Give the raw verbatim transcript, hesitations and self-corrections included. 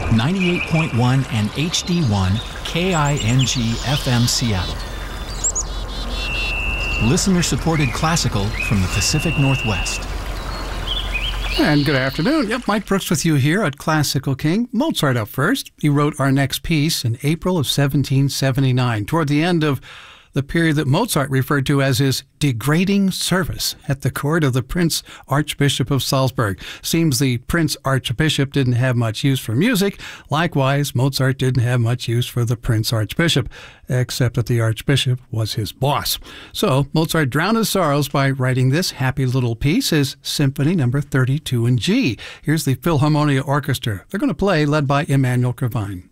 ninety-eight point one and H D one K I N G F M Seattle. Listener-supported classical from the Pacific Northwest. And good afternoon. Yep, Mike Brooks with you here at Classical King. Mozart up first. He wrote our next piece in April of seventeen seventy-nine, toward the end of the period that Mozart referred to as his degrading service at the court of the Prince Archbishop of Salzburg. Seems the Prince Archbishop didn't have much use for music. Likewise, Mozart didn't have much use for the Prince Archbishop, except that the Archbishop was his boss. So Mozart drowned his sorrows by writing this happy little piece, his Symphony Number thirty-two in G. Here's the Philharmonia Orchestra. They're going to play, led by Emmanuel Gravine.